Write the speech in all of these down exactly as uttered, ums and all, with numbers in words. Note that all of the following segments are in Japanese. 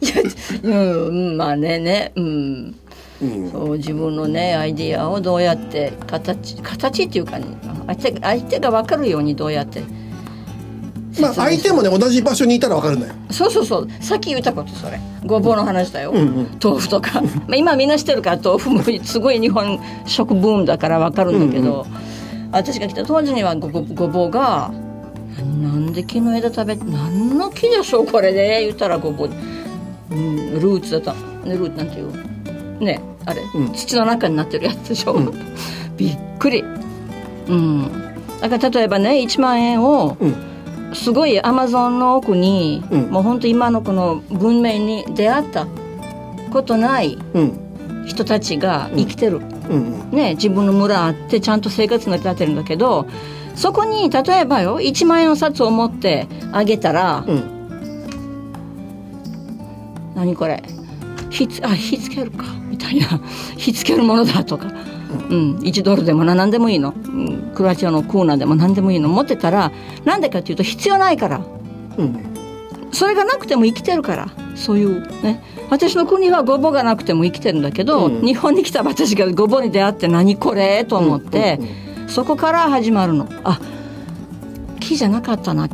うん、まあねね、うんうん、そう自分のねアイディアをどうやって形形っていうか、ね、相手相手が分かるようにどうやってまあ相手もね同じ場所にいたら分かるんだよ。 そうそうそう、さっき言ったことそれごぼうの話だよ、うんうん、豆腐とかまあ今みんなしてるから豆腐もすごい日本食ブームだから分かるんだけど、うんうん、私が来た当時には ご, ごぼうがなんで木の枝食べ何の木でしょうこれで言ったらごぼう、うん、ルーツだったルーツなんていうねあれ、うん、土の中になってるやつでしょ、うん、びっくり、うん、だから例えばねいちまんえんを、うんすごいアマゾンの奥に、うん、もう本当今のこの文明に出会ったことない人たちが生きてる、うんうんね、自分の村あってちゃんと生活が立ってるんだけどそこに例えばよいちまんえんの札を持ってあげたら、うん、何これ火つ、あ、火つけるかみたいな火つけるものだとかうん、いちドルでも何でもいいの、うん、クロアチアのクーナでも何でもいいの持ってたらなんでかっていうと必要ないから、うん、それがなくても生きてるからそういうね私の国はごぼうがなくても生きてるんだけど、うん、日本に来た私がごぼうに出会って何これと思って、うんうんうん、そこから始まるのあ木じゃなかったな、うん、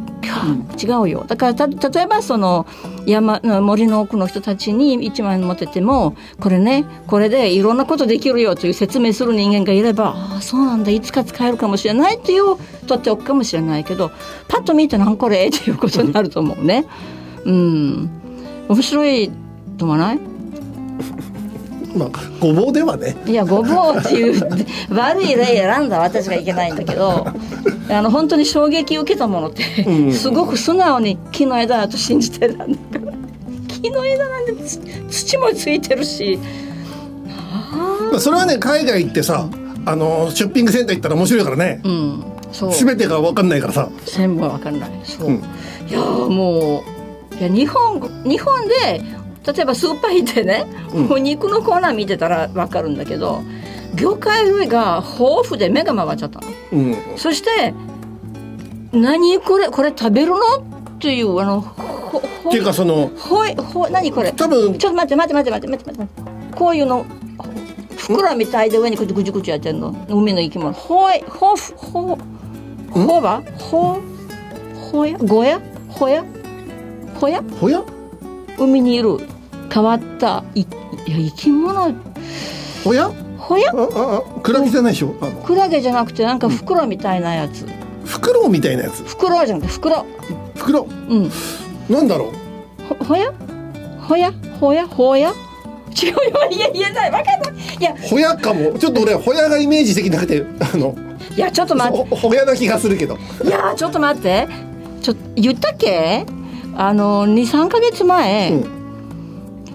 違うよだからた例えばその山森の奥の人たちにいちまんえん持っててもこれねこれでいろんなことできるよという説明する人間がいればああそうなんだいつか使えるかもしれないっていう取っておくかもしれないけどパッと見て何これっていうことになると思うねうん面白いと思わないまあごぼうではねいやごぼうっていう悪い例選んだ私がいけないんだけどあの本当に衝撃を受けたものって、うん、すごく素直に木の枝だと信じてたんだから木の枝なんで土もついてるしまあ、それはね海外行ってさ、うん、あのショッピングセンター行ったら面白いからね、うん、そう全てが分かんないからさ全部分かんないそう、うん、いやもういや日本日本で例えばスーパー行ってね、うん、肉のコーナー見てたら分かるんだけど魚介類が豊富で目が回っちゃったの、うん、そして何これこれ食べるのっていうあのほほっていうかそのほいほ何これ多分ちょっと待って待って待って待って待って待ってこういうの袋みたいで上にこうやってぐちぐちやってんの海の生き物ほいほほほばほほやごやほやほやほや海にいる変わったいいや生き物ほやほやああクラゲじゃないでしょあのクラゲじゃなくてなんか袋みたいなやつ、うん、 袋みたいなやつ袋じゃなくて袋袋うんなんだろうほほやほやほやほや違うよいや言えない分かんないいやほやかもちょっと俺ほやがイメージできなくてあのいやちょっと待ってほやな気がするけどいやちょっと待ってちょ言ったっけあの にさんかげつまえ、うん、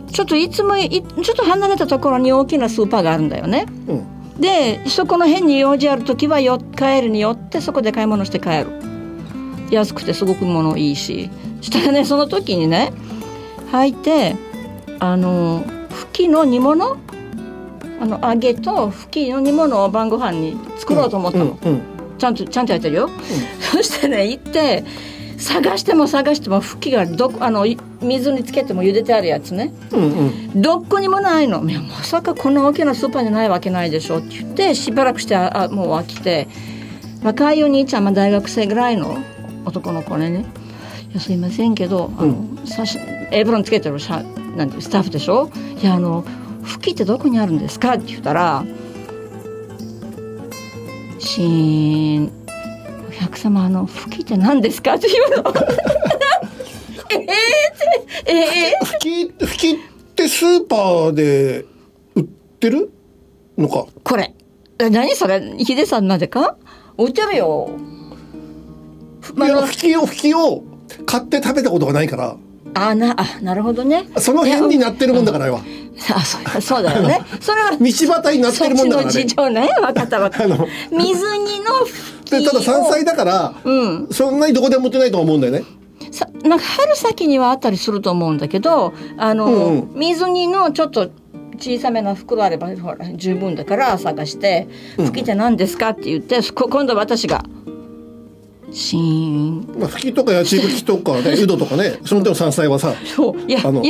ちょっといつもいちょっと離れたところに大きなスーパーがあるんだよね、うん、でそこの辺に用事あるときはよ帰るによってそこで買い物して帰る安くてすごく物いいししたらねその時にね入ってあのふきの煮物あの揚げとふきの煮物を晩ご飯に作ろうと思ったの、うんうん、ちゃんとちゃんとやってるよ、うん、そしてね行って探しても探してもふきがどあの水につけても茹でてあるやつね、うんうん、どこにもないのいやまさかこんな大きなスーパーにないわけないでしょって言ってしばらくしてあもう飽きて若いお兄ちゃん、まあ、大学生ぐらいの男の子ねいやすいませんけど、うん、あのさしエプロンつけてるなんてスタッフでしょいやあのふきってどこにあるんですかって言ったらシーンお客様あのふきって何ですかって言うのえーってえーふきふきってスーパーで売ってるのかこれ何それヒデさんまでか売ってるよ、 まあ、いやふきをふきを買って食べたことがないからあなあなるほどねその辺になってるもんだからよ、うん、 あ そ, そうだよねそれは道端になってるもんだからねそっちの事情ね分かった分かった水煮のふきをただ山菜だから、うん、そんなにどこでも売ってないと思うんだよねさなんか春先にはあったりすると思うんだけどあの、うんうん、水煮のちょっと小さめの袋あればほら十分だから探して「ふきって何ですか?」って言って、うん、今度私がシーン、 まあ、ふきとかやちぶきとかねうどとかねその手の山菜はさそういやあの